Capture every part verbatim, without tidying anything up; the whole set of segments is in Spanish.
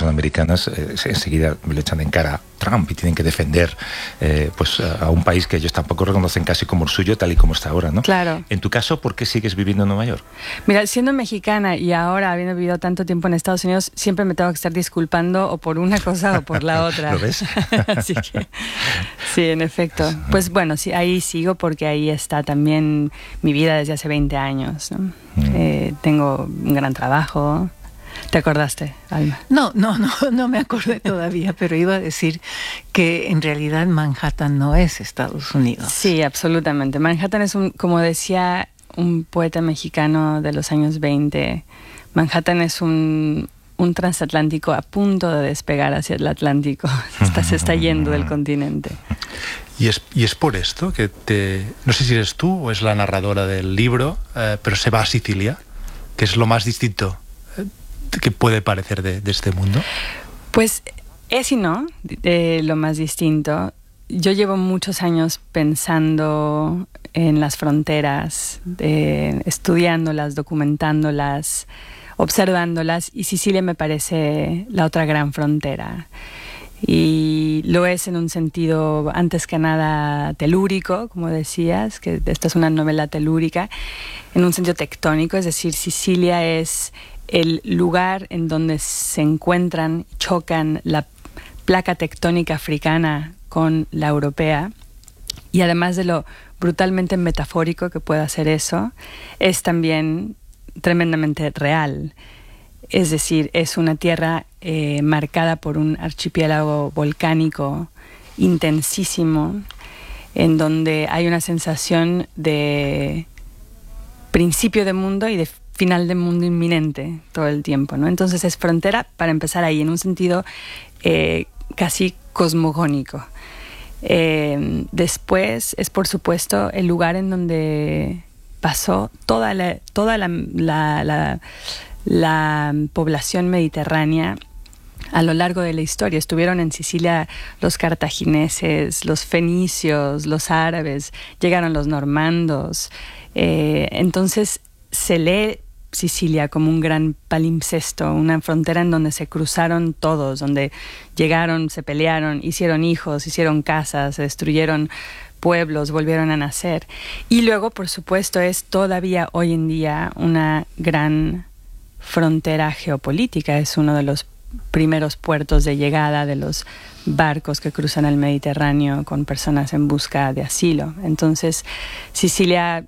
son americanas, eh, enseguida le echan en cara a Trump y tienen que defender eh, pues a, a un país que ellos tampoco reconocen casi como el suyo, tal y como está ahora, ¿no? Claro. En tu caso, ¿por qué sigues viviendo en Nueva York? Mira, siendo mexicana y ahora habiendo vivido tanto tiempo en Estados Unidos, siempre me tengo que estar disculpando o por una cosa o por la otra. ¿Lo ves? Así que, sí, en efecto. Pues bueno, sí, ahí sigo porque ahí está también mi vida desde hace veinte años, ¿no? Mm. Eh, tengo un gran trabajo. ¿Te acordaste, Alma? No, no, no, no me acordé todavía, pero iba a decir que en realidad Manhattan no es Estados Unidos. Sí, absolutamente. Manhattan es un, como decía un poeta mexicano de los años veinte, Manhattan es un, un transatlántico a punto de despegar hacia el Atlántico. Está, se está yendo del continente. Y es, y es por esto que te... No sé si eres tú o es la narradora del libro, eh, pero se va a Sicilia, que es lo más distinto eh, que puede parecer de, de este mundo. Pues es y no, de lo más distinto. Yo llevo muchos años pensando en las fronteras, de, estudiándolas, documentándolas, observándolas, y Sicilia me parece la otra gran frontera. Y lo es en un sentido, antes que nada, telúrico, como decías, que esta es una novela telúrica, en un sentido tectónico, es decir, Sicilia es el lugar en donde se encuentran, chocan la placa tectónica africana con la europea, y además de lo brutalmente metafórico que puede hacer eso, es también tremendamente real. Es decir, es una tierra eh, marcada por un archipiélago volcánico intensísimo, en donde hay una sensación de principio de mundo y de final de mundo inminente todo el tiempo, ¿no? Entonces es frontera, para empezar ahí, en un sentido eh, casi cosmogónico. Eh, después es, por supuesto, el lugar en donde pasó toda la, toda la, la, la la población mediterránea a lo largo de la historia. Estuvieron en Sicilia los cartagineses, los fenicios, los árabes, llegaron los normandos. Eh, entonces se lee Sicilia como un gran palimpsesto, una frontera en donde se cruzaron todos, donde llegaron, se pelearon, hicieron hijos, hicieron casas, se destruyeron pueblos, volvieron a nacer. Y luego, por supuesto, es todavía hoy en día una gran frontera geopolítica. Es uno de los primeros puertos de llegada de los barcos que cruzan el Mediterráneo con personas en busca de asilo. Entonces, Sicilia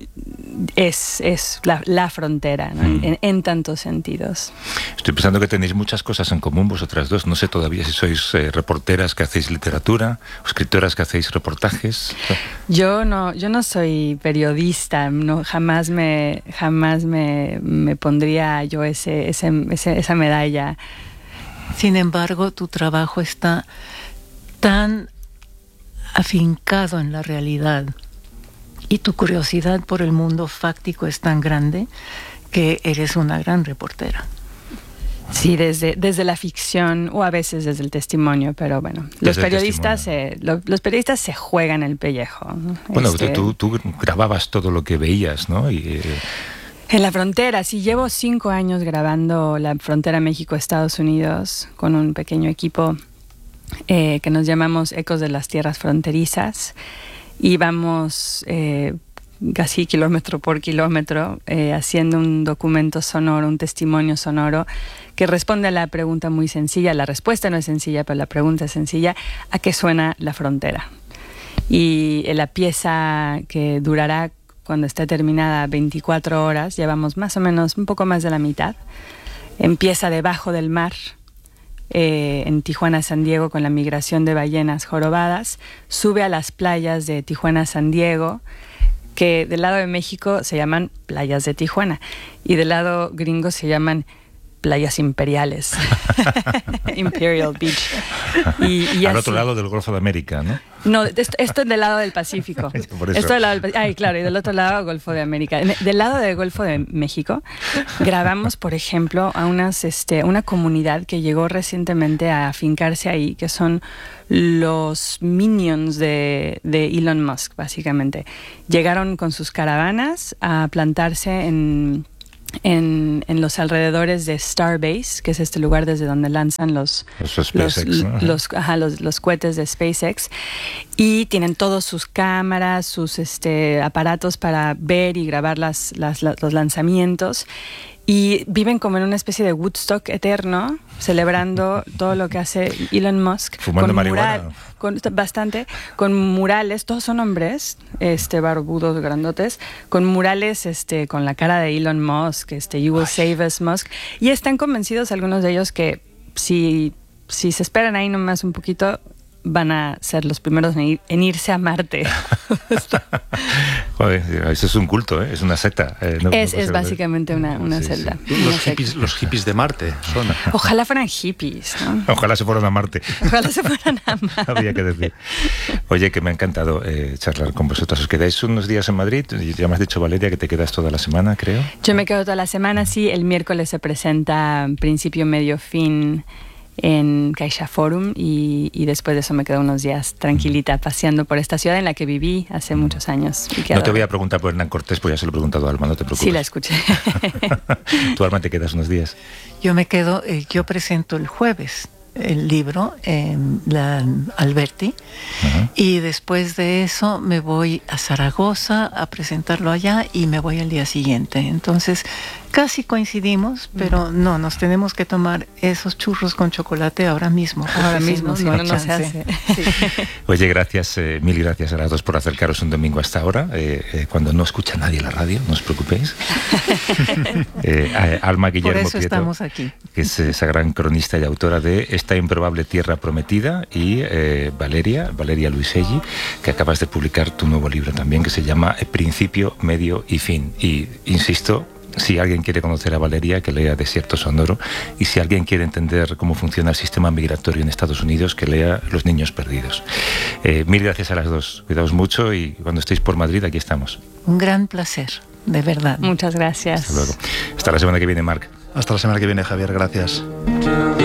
es, es la, la frontera, ¿no? mm. en, en tantos sentidos. Estoy pensando que tenéis muchas cosas en común vosotras dos. No sé todavía si sois eh, reporteras que hacéis literatura, o escritoras que hacéis reportajes. Yo no, yo no soy periodista. No, jamás me, jamás me, me pondría yo ese, ese, ese, esa medalla. Sin embargo, tu trabajo está tan afincado en la realidad y tu curiosidad por el mundo fáctico es tan grande que eres una gran reportera. Sí, desde, desde la ficción o a veces desde el testimonio, pero bueno, los periodistas, se, lo, los periodistas se juegan el pellejo, ¿no? Bueno, este, tú, tú grababas todo lo que veías, ¿no? Y, eh... En la frontera, sí, llevo cinco años grabando la frontera México-Estados Unidos con un pequeño equipo eh, que nos llamamos Ecos de las Tierras Fronterizas, y vamos eh, casi kilómetro por kilómetro eh, haciendo un documento sonoro, un testimonio sonoro que responde a la pregunta muy sencilla. La respuesta no es sencilla, pero la pregunta es sencilla: ¿a qué suena la frontera? Y eh, la pieza, que durará, cuando esté terminada, veinticuatro horas, llevamos más o menos un poco más de la mitad, empieza debajo del mar, Eh, en Tijuana, San Diego, con la migración de ballenas jorobadas, sube a las playas de Tijuana, San Diego, que del lado de México se llaman playas de Tijuana y del lado gringo se llaman playas imperiales. Imperial Beach. Y, y Al así. otro lado del Golfo de América, ¿no? No, esto, esto es del lado del Pacífico. Por eso. Esto del lado del, ay, claro, y del otro lado, Golfo de América. Del lado del Golfo de México, grabamos, por ejemplo, a unas, este, una comunidad que llegó recientemente a afincarse ahí, que son los minions de, de Elon Musk, básicamente. Llegaron con sus caravanas a plantarse en en, en los alrededores de Starbase, que es este lugar desde donde lanzan los los, SpaceX, los, ¿no? los, ajá, los, los cohetes de SpaceX, y tienen todos sus cámaras, sus este, aparatos para ver y grabar las, las, los lanzamientos. Y viven como en una especie de Woodstock eterno, celebrando todo lo que hace Elon Musk. Fumando con marihuana. Mural, con, bastante, con murales, todos son hombres, este, barbudos, grandotes, con murales este, con la cara de Elon Musk, este, You Will Ay. Save Us Musk. Y están convencidos algunos de ellos que si, si se esperan ahí nomás un poquito, van a ser los primeros en, ir, en irse a Marte. Joder, eso es un culto, ¿eh? Es una secta. Eh, no, es no es básicamente una, una sí, celda. Sí. Una los, hippies, los hippies de Marte son. Ojalá fueran hippies, ¿no? Ojalá se fueran a Marte. Ojalá se fueran a Marte. Había que decir. Oye, que me ha encantado eh, charlar con vosotros. ¿Os quedáis unos días en Madrid? Ya me has dicho, Valeria, que te quedas toda la semana, creo. Yo me quedo toda la semana, sí. El miércoles se presenta principio, medio, fin en Caixa Forum y, y después de eso me quedo unos días tranquilita paseando por esta ciudad en la que viví hace muchos años. Y no te voy a preguntar por Hernán Cortés, pues ya se lo he preguntado a Alma, no te preocupes. Sí, la escuché. ¿Tú, Alma, te quedas unos días? Yo me quedo, eh, yo presento el jueves el libro en la Alberti, uh-huh. y después de eso me voy a Zaragoza a presentarlo allá y me voy al día siguiente. Entonces casi coincidimos, pero no, nos tenemos que tomar esos churros con chocolate ahora mismo. Ahora mismo, si no, no, no, no se hace. Sí. Oye, gracias, eh, mil gracias a las dos por acercaros un domingo hasta ahora, eh, eh, cuando no escucha nadie la radio, no os preocupéis. eh, Alma Guillermo por eso Prieto, estamos aquí. Que es esa gran cronista y autora de Esta improbable tierra prometida, y eh, Valeria, Valeria Luiselli, que acabas de publicar tu nuevo libro también, que se llama Principio, Medio y Fin. Y, insisto, si alguien quiere conocer a Valeria, que lea Desierto Sonoro, y si alguien quiere entender cómo funciona el sistema migratorio en Estados Unidos, que lea Los Niños Perdidos. Eh, mil gracias a las dos, cuidaos mucho y cuando estéis por Madrid, aquí estamos. Un gran placer, de verdad. Muchas gracias. Hasta luego. Hasta la semana que viene, Marc. Hasta la semana que viene, Javier, gracias.